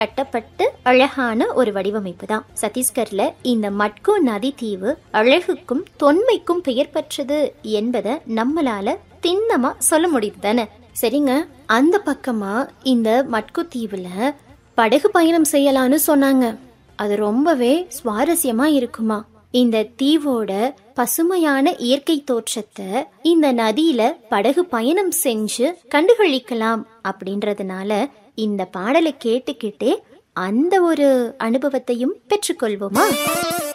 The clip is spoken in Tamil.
கட்டப்பட்டு அழகான ஒரு வடிவமைப்பு தான். சத்தீஸ்கர்ல இந்த மட்கோ நதி தீவு அழகுக்கும் தொன்மைக்கும் பெயர் பெற்றது என்பதை நம்மளால திண்ணமா சொல்ல முடியுது தானே. சரிங்க, அந்த பக்கமா இந்த மட்கோ தீவுல படகு பயணம் செய்யலான்னு சொன்னாங்க. அது ரொம்பவே சுவாரஸ்யமா இருக்குமா. இந்த தீவோட பசுமையான இயற்கை தோற்றத்தை இந்த நதியில படகு பயணம் செஞ்சு கண்டுகளிக்கலாம் அப்படின்றதுனால இந்த பாடலை கேட்டுக்கிட்டே அந்த ஒரு அனுபவத்தையும் பெற்றுக்கொள்வோமா.